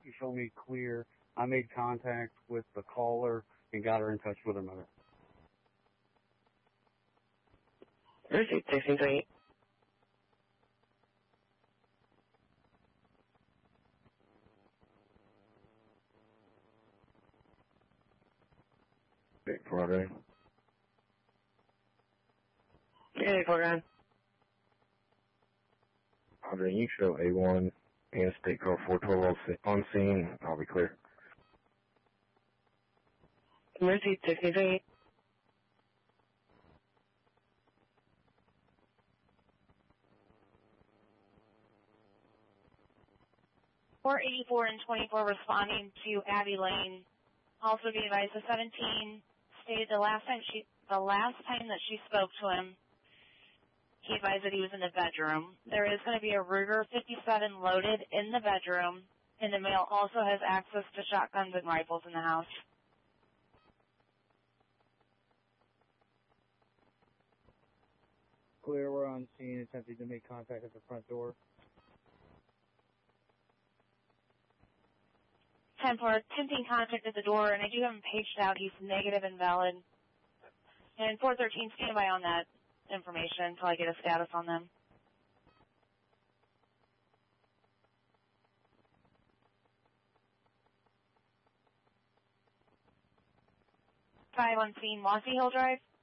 You show me clear. I made contact with the caller and got her in touch with her mother. Receipt 63. Big Friday. Yeah, program. Andre, you show A1 and state car 412 on scene. I'll be clear. Receipt 63. Four 84 and 24 responding to Abbey Lane. Also be advised, the 17 stated the last time that she spoke to him, he advised that he was in the bedroom. There is going to be a Ruger 57 loaded in the bedroom, and the male also has access to shotguns and rifles in the house. Clear, we're on scene, attempting to make contact at the front door. 10 for attempting contact at the door, and I do have him paged out. He's negative and valid. And 413, stand by on that information until I get a status on them. 5 on scene, Mossy Hill Drive.